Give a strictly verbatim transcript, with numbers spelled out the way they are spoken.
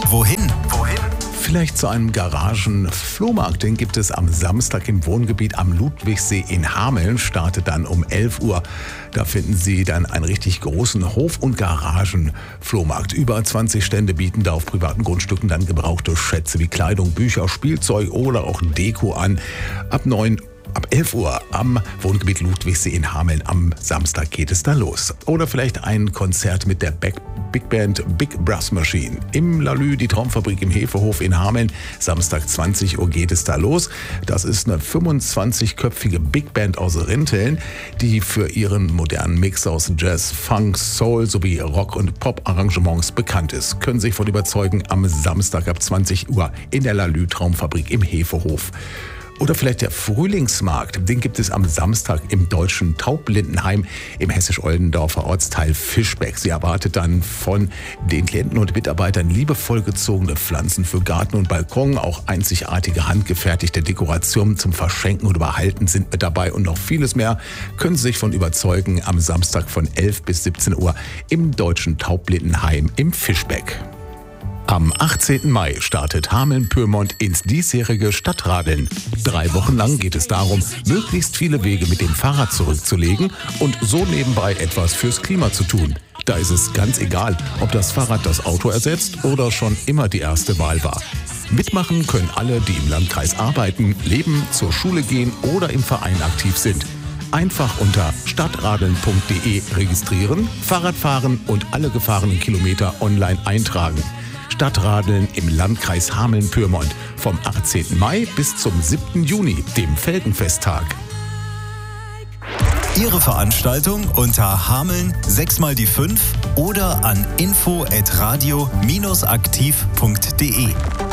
Wohin? Wohin? Vielleicht zu einem Garagen-Flohmarkt. Den gibt es am Samstag im Wohngebiet am Ludwigsee in Hameln. Startet dann um elf Uhr. Da finden Sie dann einen richtig großen Hof- und Garagen-Flohmarkt. Über zwanzig Stände bieten da auf privaten Grundstücken dann gebrauchte Schätze wie Kleidung, Bücher, Spielzeug oder auch Deko an. Ab neun Ab elf Uhr am Wohngebiet Ludwigsee in Hameln am Samstag geht es da los. Oder vielleicht ein Konzert mit der Big Band Big Brass Machine. Im Lalü, die Traumfabrik im Hefehof in Hameln. Samstag zwanzig Uhr geht es da los. Das ist eine fünfundzwanzigköpfige Big Band aus Rinteln, die für ihren modernen Mix aus Jazz, Funk, Soul sowie Rock- und Pop-Arrangements bekannt ist. Können sich von überzeugen am Samstag ab zwanzig Uhr in der Lalü Traumfabrik im Hefehof. Oder vielleicht der Frühlingsmarkt, den gibt es am Samstag im deutschen Taublindenheim im hessisch-Oldendorfer Ortsteil Fischbeck. Sie erwartet dann von den Klienten und Mitarbeitern liebevoll gezogene Pflanzen für Garten und Balkon. Auch einzigartige handgefertigte Dekorationen zum Verschenken und Überhalten sind mit dabei und noch vieles mehr. Können Sie sich von überzeugen am Samstag von elf bis siebzehn Uhr im deutschen Taublindenheim im Fischbeck. Am achtzehnten Mai startet Hameln-Pyrmont ins diesjährige Stadtradeln. Drei Wochen lang geht es darum, möglichst viele Wege mit dem Fahrrad zurückzulegen und so nebenbei etwas fürs Klima zu tun. Da ist es ganz egal, ob das Fahrrad das Auto ersetzt oder schon immer die erste Wahl war. Mitmachen können alle, die im Landkreis arbeiten, leben, zur Schule gehen oder im Verein aktiv sind. Einfach unter stadtradeln punkt de registrieren, Fahrrad fahren und alle gefahrenen Kilometer online eintragen. Stadtradeln im Landkreis Hameln-Pyrmont vom achtzehnten Mai bis zum siebten Juni, dem Felgenfesttag. Ihre Veranstaltung unter Hameln sechs mal die fünf oder an info at radio aktiv punkt de.